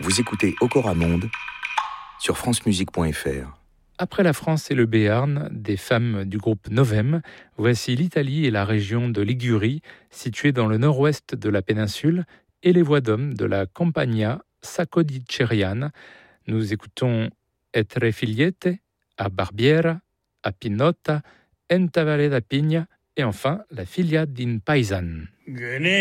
Vous écoutez Okora Monde sur francemusique.fr. Après la France et le Béarn, des femmes du groupe Novem, voici l'Italie et la région de Ligurie, située dans le nord-ouest de la péninsule, et les voix d'hommes de la Compagnia Sacco-di-Ceriana. Nous écoutons Et tre figliette, a Barbiera, a Pinotta, Enta Valle da Pigna, et enfin la Figlia d'un Paisan.